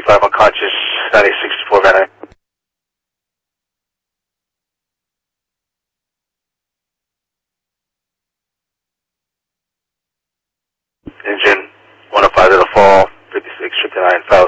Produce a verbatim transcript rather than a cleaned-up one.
thirty-five unconscious, ninety-six sixty-four Van Nuys. Engine one oh five to the fall, fifty-six fifty-nine, Falcon.